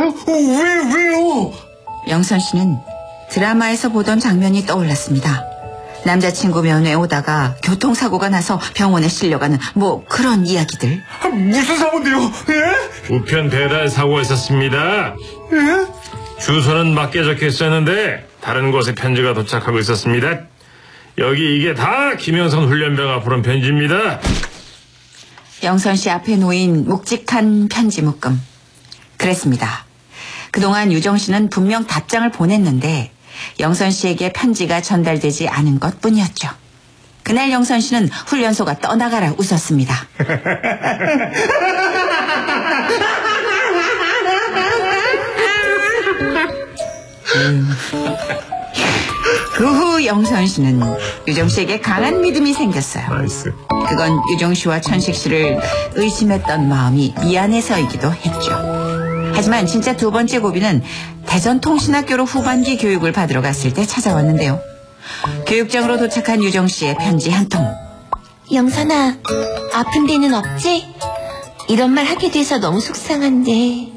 왜요? 영선 씨는 드라마에서 보던 장면이 떠올랐습니다. 남자친구 면회 오다가 교통사고가 나서 병원에 실려가는 그런 이야기들. 무슨 사고인데요? 예? 우편 배달 사고가 있었습니다. 예? 주소는 맞게 적혀 있었는데 다른 곳에 편지가 도착하고 있었습니다. 여기 이게 다 김영선 훈련병 앞으로 온 편지입니다. 영선 씨 앞에 놓인 묵직한 편지 묶음. 그랬습니다. 그동안 유정 씨는 분명 답장을 보냈는데 영선 씨에게 편지가 전달되지 않은 것뿐이었죠. 그날 영선 씨는 훈련소가 떠나가라 웃었습니다. 그 후 영선 씨는 유정 씨에게 강한 믿음이 생겼어요. 나이스. 그건 유정 씨와 천식 씨를 의심했던 마음이 미안해서이기도 했죠. 하지만 진짜 두 번째 고비는 대전통신학교로 후반기 교육을 받으러 갔을 때 찾아왔는데요. 교육장으로 도착한 유정 씨의 편지 한 통. 영선아, 아픈 데는 없지? 이런 말 하게 돼서 너무 속상한데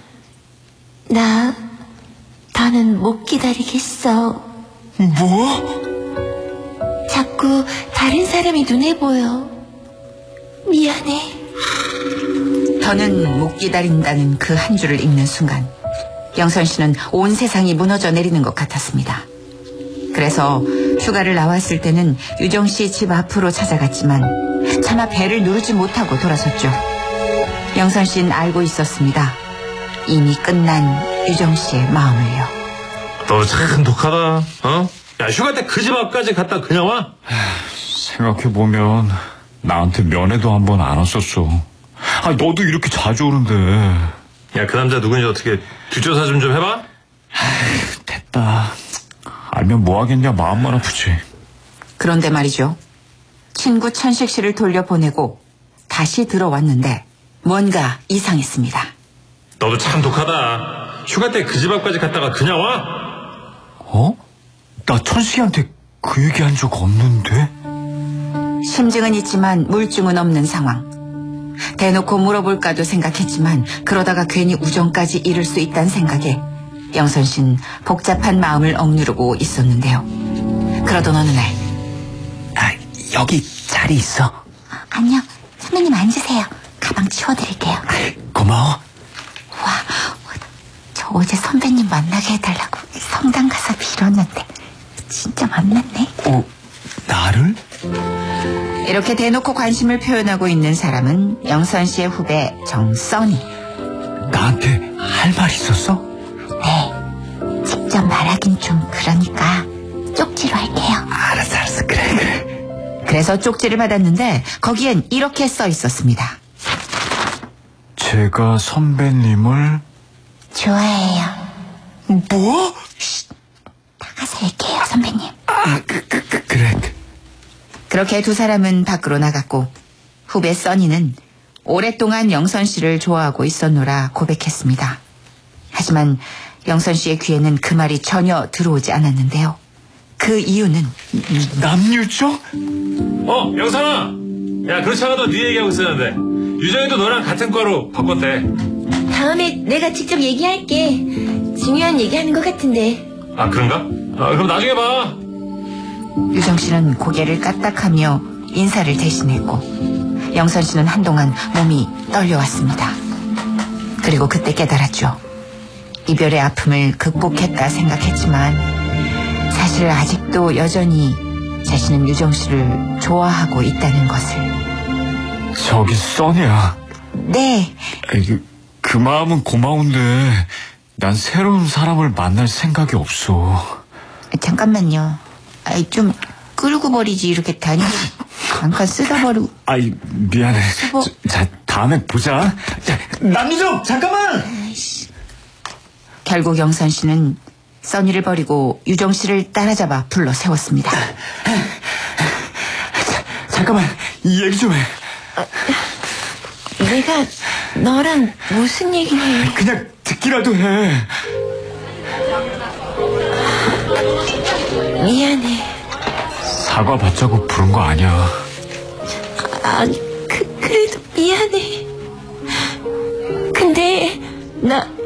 나는 못 기다리겠어. 뭐? 자꾸 다른 사람이 눈에 보여. 미안해. 더는 못 기다린다는 그 한 줄을 읽는 순간 영선 씨는 온 세상이 무너져 내리는 것 같았습니다. 그래서 휴가를 나왔을 때는 유정 씨 집 앞으로 찾아갔지만 차마 배를 누르지 못하고 돌아섰죠. 영선 씨는 알고 있었습니다. 이미 끝난 유정 씨의 마음을요. 너 참 독하다. 어? 야, 휴가 때 그 집 앞까지 갔다 그냥 와? 생각해보면 나한테 면회도 한 번 안 왔었어. 너도 이렇게 자주 오는데. 야, 그 남자 누군지 어떻게 뒷조사 좀 해봐? 됐다. 알면 뭐 하겠냐, 마음만 아프지. 그런데 말이죠. 친구 천식 씨를 돌려보내고 다시 들어왔는데 뭔가 이상했습니다. 너도 참 독하다. 휴가 때 그 집 앞까지 갔다가 그냥 와? 나 천식이한테 그 얘기 한 적 없는데? 심증은 있지만 물증은 없는 상황. 대놓고 물어볼까도 생각했지만 그러다가 괜히 우정까지 잃을 수 있다는 생각에 영선 씨는 복잡한 마음을 억누르고 있었는데요. 그러던 어느 날. 여기 자리 있어. 아니요, 선배님 앉으세요. 가방 치워드릴게요. 고마워. 와, 저 어제 선배님 만나게 해달라고 성당 가서 빌었는데 진짜 만났네. 나를? 이렇게 대놓고 관심을 표현하고 있는 사람은 영선 씨의 후배 정써니. 나한테 할 말 있었어? 네, 직접 말하긴 좀 그러니까 쪽지로 할게요. 알았어, 그래. 그래서 쪽지를 받았는데 거기엔 이렇게 써 있었습니다. 제가 선배님을 좋아해요. 뭐? 나가서 얘기해요, 선배님. 그래. 그렇게 두 사람은 밖으로 나갔고 후배 써니는 오랫동안 영선 씨를 좋아하고 있었노라 고백했습니다. 하지만 영선 씨의 귀에는 그 말이 전혀 들어오지 않았는데요. 그 이유는 남유정? 영선아! 야, 그렇지 않아도 네 얘기하고 있었는데 유정이도 너랑 같은 과로 바꿨대. 다음에 내가 직접 얘기할게. 중요한 얘기하는 것 같은데. 아, 그런가? 그럼 나중에 봐. 유정 씨는 고개를 까딱하며 인사를 대신했고 영선 씨는 한동안 몸이 떨려왔습니다. 그리고 그때 깨달았죠. 이별의 아픔을 극복했다 생각했지만 사실 아직도 여전히 자신은 유정 씨를 좋아하고 있다는 것을. 저기 써니야. 네. 그 마음은 고마운데 난 새로운 사람을 만날 생각이 없어. 잠깐만요. 좀 끌고 버리지 이렇게 다니고 잠깐 쓰다 버리고. 미안해. 자, 다음에 보자. 남유정, 잠깐만. 결국 영선 씨는 써니를 버리고 유정 씨를 따라잡아 불러 세웠습니다. 잠깐만, 이 얘기 좀 해. 내가 너랑 무슨 얘기를 해? 그냥 듣기라도 해. 미안해. 사과 받자고 부른 거 아니야. 그래도 미안해. 근데 나